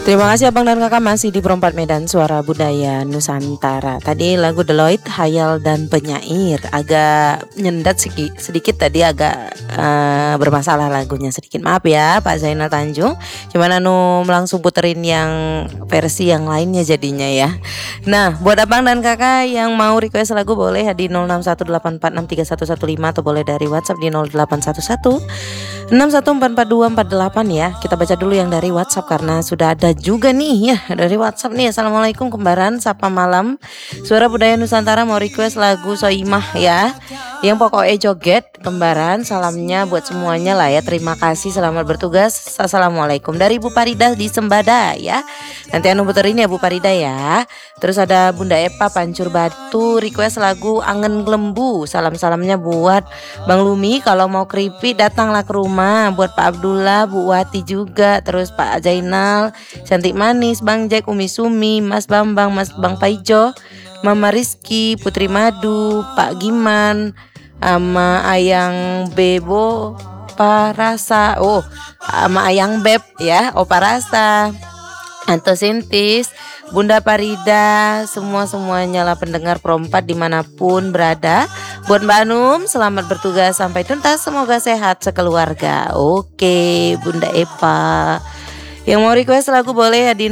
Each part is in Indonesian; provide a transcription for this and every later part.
Terima kasih abang dan kakak masih di Perempat Medan Suara Budaya Nusantara. Tadi lagu Deloitte, Hayal dan Penyair. Agak nyendat sedikit tadi, agak bermasalah lagunya sedikit. Maaf ya Pak Zainal Tanjung. Cuman langsung puterin yang versi yang lainnya jadinya ya. Nah buat abang dan kakak yang mau request lagu boleh di 0618463115 atau boleh dari WhatsApp di 0811 6144248 ya. Kita baca dulu yang dari WhatsApp karena sudah ada juga nih ya dari WhatsApp nih. Assalamualaikum kembaran, sapa malam. Suara Budaya Nusantara mau request lagu Soimah ya. Yang pokoknya joget kembaran. Salamnya buat semuanya lah ya. Terima kasih, selamat bertugas. Assalamualaikum dari Bu Parida di Sembada ya. Nanti puterin ya Bu Parida ya. Terus ada Bunda Epa Pancur Batu request lagu Angen Lembu. Salam-salamnya buat Bang Lumi, kalau mau keripik datanglah ke rumah. Buat Pak Abdullah, Bu Wati juga. Terus Pak Zainal, Cantik Manis, Bang Jack, Umi Sumi, Mas Bambang, Mas Bang Paijo, Mama Rizky, Putri Madu, Pak Giman, sama Ayang Bebo Parasa. Oh, sama Ayang Beb ya, Opa Rasa, Anto Sintis, Bunda Parida, semuanya lah pendengar Perempat dimanapun berada. Buat Mbak Anum, selamat bertugas sampai tuntas, semoga sehat sekeluarga. Oke Bunda Epa. Yang mau request lagu boleh ya di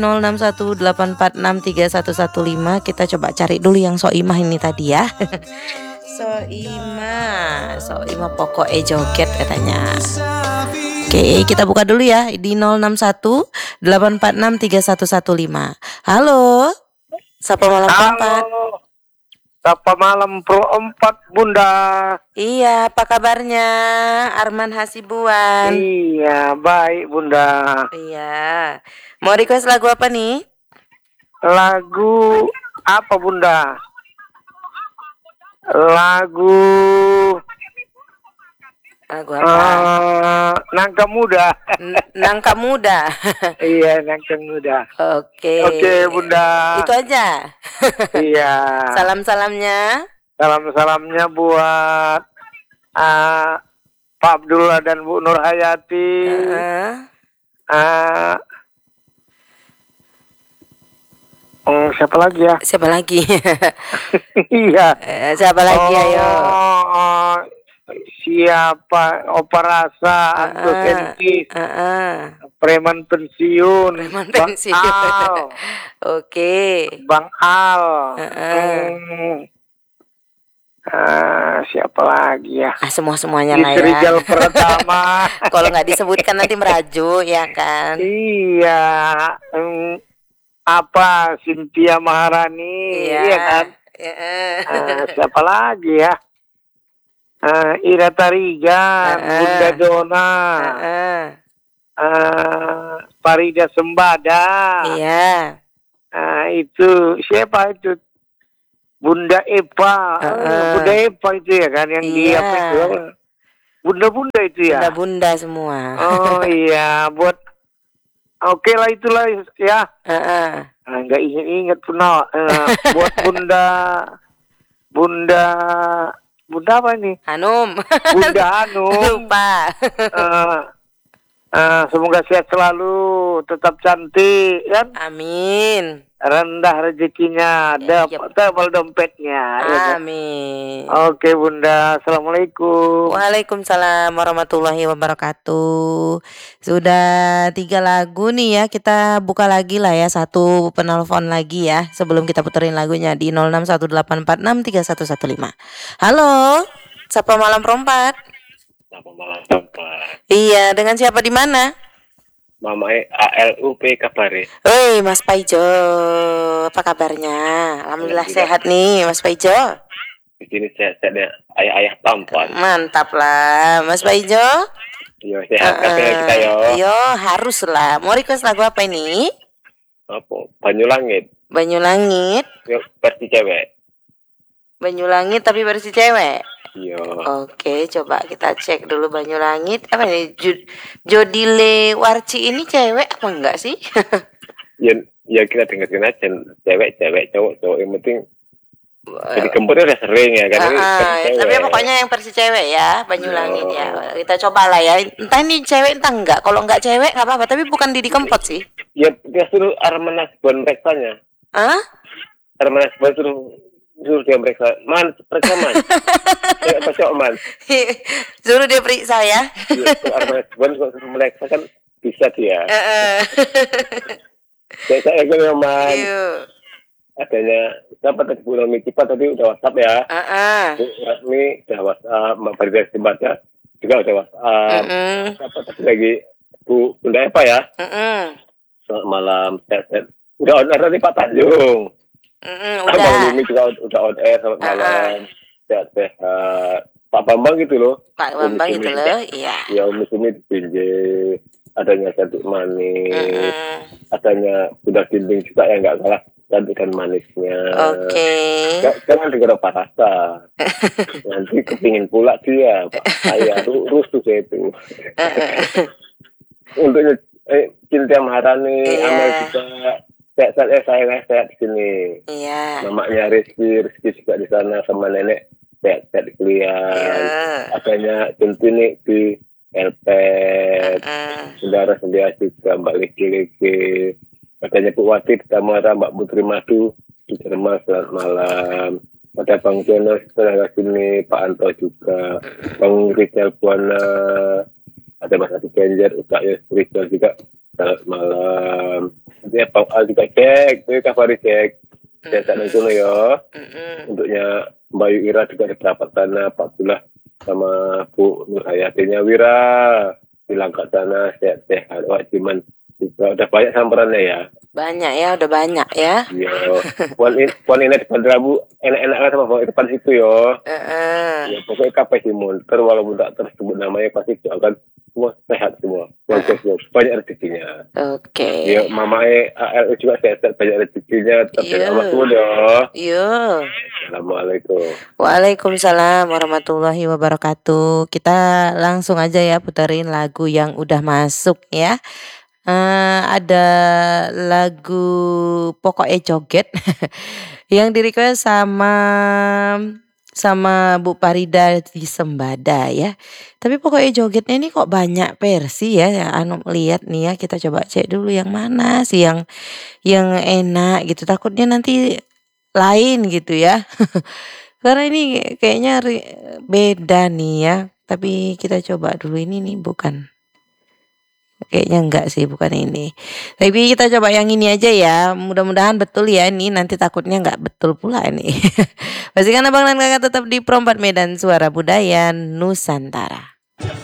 0618463115. Kita coba cari dulu yang Soimah ini tadi ya. Soimah pokoknya joget katanya. Oke, kita buka dulu ya di 0618463115. Halo. Sapa malam Perempat. Sapa malam Perempat Bunda. Iya, apa kabarnya Arman Hasibuan? Iya, baik Bunda. Iya. Mau request lagu apa nih? Lagu apa Bunda? Lagu apa? Nangka Muda. Nangka Muda. Iya, Nangka Muda. Oke. Oke Bunda. Itu aja. Iya. Salam-salamnya buat Pak Abdullah dan Bu Nur Hayati. Siapa lagi ya? Iya. Siapa lagi ayo? Siapa? Opa Rasa, Anto Sentis, Preman Pensiun, Bang Al. Oke. Bang Al. Siapa lagi ya? Semuanya lah ya. Rizal Pratama. Kalau nggak disebutkan nanti merajuk ya kan? Iya. Cynthia Maharani, iya kan? Siapa lagi ya? Ira Tarigan, Bunda Dona, Farida Sembada. Iya. Itu siapa itu? Bunda Epa. Bunda Epa itu ya kan yang di apa itu? Bunda itu ya. Bunda semua. Oh iya, buat oke lah itulah ya. Nggak ingat pernah. Buat Bunda apa ini? Hanum. Bunda Hanum. Lupa. Semoga sehat selalu, tetap cantik kan? Amin. Rendah rezekinya, tebal dompetnya. Amin. Oke Bunda, assalamualaikum. Waalaikumsalam warahmatullahi wabarakatuh. Sudah 3 lagu nih ya. Kita buka lagi lah ya, 1 penelpon lagi ya sebelum kita puterin lagunya di 0618463115. Halo, sapa malam Perempat. Sapa malam Perempat. Iya, dengan siapa di mana? Mama ALUP kabare. Woi Mas Paijo, apa kabarnya? Alhamdulillah sehat nih Mas Paijo. Di sini sehat-sehatnya ayah tampan. Mantap lah Mas Paijo. Yo sehat kita yo. Yo harus lah. Mau request lagu apa ini? Apa? Banyulangit. Yo, versi cewek. Banyulangit tapi versi cewek. Iya. Oke, coba kita cek dulu Banyulangit. Apa nih? Jodile Warci ini cewek apa enggak sih? ya kita dengerin aja cewek, cowok. Yang penting jadi kembar udah sering ya kan. Tapi pokoknya yang versi cewek ya, Banyulangit ya. Kita coba lah ya. Entah ini cewek entah enggak. Kalau enggak cewek enggak apa-apa, tapi bukan Didi Kempot sih. Ya dia suruh Arman Nasban mereksanya. Ah? Arman Nasban suruh dia mereka man. Apa cok man? Suruh dia periksa ya. Arman Nasban kok suruh mereka kan bisa dia. Saya kan man. Adanya siapa tadi Bu Nomi Cipa tadi udah WhatsApp ya. Bu Ratmi udah WhatsApp, Mbak Farida Simbaca juga udah WhatsApp. Siapa tadi lagi Bu Bunda Eva ya. Selamat malam, sehat-sehat. Udah on air tadi Pak Tanjung. Udah. Bang Lumi juga udah on air, selamat malam. Sehat-sehat. Pak Bambang gitu loh. Pak Bambang gitu loh, iya. Ya Umi Sumi di Pinjai. Adanya cantik manis. Adanya Bunda Dinding juga yang nggak kalah cantik dan manisnya. Oke. Jangan dengar apa rasa. Nanti kepingin pula dia. Pak. Saya rusuh saya itu. Untuk Cinta Maharani, Amel juga sehat-sehat saya di sini. Iya. Mamanya Rizky juga di sana sama nenek sehat-sehat di kuliah. Adanya Centini di LP, saudara sedia juga Mbak Liki. Adanya Bu Wati di Tamara, Mbak Putri Madu di Jerman, selamat malam. Ada Bang Jono setelah sini, Pak Anto juga, Bang Rizal Buana, ada Mas Adi Genjer, Ustaz Rizal juga, selamat malam. Nanti Bang Al juga cek, itu kabar cek. Saya tak nonton ya. Untuknya Mbak Ira juga di Perapat sana, Pak Abdullah sama Bu Nur Hayatinya Wira di Langkat sana, sehat-sehat. Wah, cuman juga udah banyak samperannya ya. Banyak ya, udah banyak ya. Iya. Puan ini depan Rabu enak-enak kan sama bawa depan situ yo. Ya pokoknya kape sih monter walaupun tak tersebut namanya pasti doakan semua sehat semua. Banyak rezekinya. Oke. Ya mamae AL juga sehat banyak rezekinya. Terus amat semua yo. Iya. Assalamualaikum. Waalaikumsalam warahmatullahi wabarakatuh. Kita langsung aja ya puterin lagu yang udah masuk ya. Ada lagu Pokoknya Joget yang di-request sama Bu Farida di Sembada ya. Tapi Pokoknya Jogetnya ini kok banyak versi ya. Anu lihat nih ya, kita coba cek dulu yang mana sih yang enak gitu. Takutnya nanti lain gitu ya. Karena ini kayaknya beda nih ya. Tapi kita coba dulu ini nih bukan. Kayaknya enggak sih, bukan ini. Tapi kita coba yang ini aja ya. Mudah-mudahan betul ya ini. Nanti takutnya enggak betul pula ini. Pastikan abang dan kakak tetap di Pro 4 Medan Suara Budaya Nusantara.